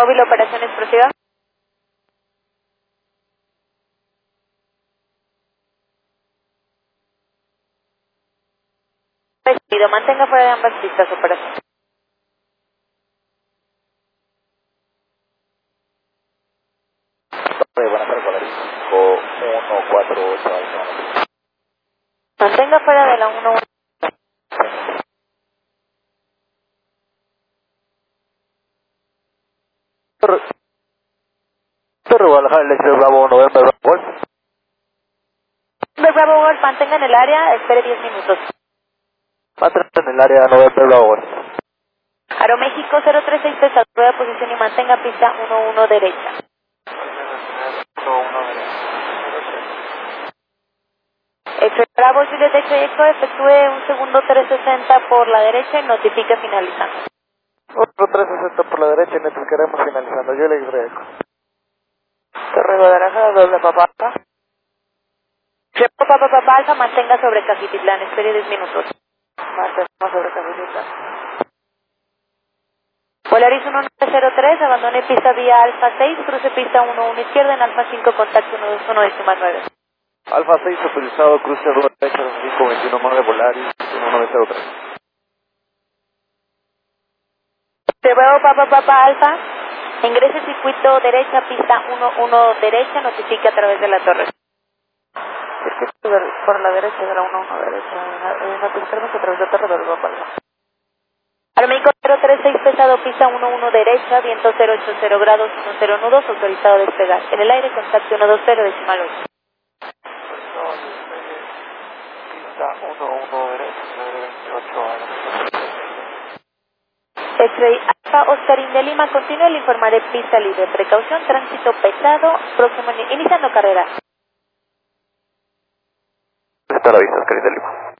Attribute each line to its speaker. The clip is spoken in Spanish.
Speaker 1: Móvil, operación explosiva. Recibido, mantenga fuera de ambas pistas, operación.
Speaker 2: Buenas tardes, Valerio. 5148.
Speaker 1: Mantenga fuera de la 1.
Speaker 2: Torre Guadalajara, Electro Bravo, November Bravo Golf.
Speaker 1: Bravo Golf, mantenga en el área, espere 10 minutos.
Speaker 2: Mantenga en el área November Bravo Golf.
Speaker 1: Aeroméxico 036 pesa, prueba posición y mantenga pista 11 derecha.
Speaker 2: 1 derecha.
Speaker 1: Bravo, Juliet Echo Echo, efectúe un segundo 360 por la derecha y notifique finalizando.
Speaker 2: Otro 360 por la derecha y notificaremos finalizando. Yo le agrego.
Speaker 1: Torre Guadalajara, doble papá. Papá Alfa, mantenga sobre Cajititlán, espere 10 minutos.
Speaker 2: Mantenemos sobre Cajititlán.
Speaker 1: Polaris 1903, abandone pista vía Alfa 6, cruce pista 11 izquierda en Alfa 5, contacto 121,9.
Speaker 2: Alfa 6, autorizado, cruce 2 derecha, 521 Polaris, 1903.
Speaker 1: Te veo, papá Alfa. Ingrese circuito derecha, pista 11 derecha, notifique a través de la torre.
Speaker 2: Circuito por la derecha de la 11 derecha, notificaremos a través de la torre del Papá Alfa.
Speaker 1: Aeroméxico 036 pesado, pista 11 derecha, viento 080 grados, 10 nudos, autorizado a despegar. En el aire, contacto 120, decimal 8.
Speaker 2: Pista 11 derecha, 28
Speaker 1: X-Ray Alfa, Oscarín de Lima, continúa el informe de pista libre. Precaución, tránsito pesado, próximo, iniciando carrera.
Speaker 2: Está la vista, Oscarín de Lima.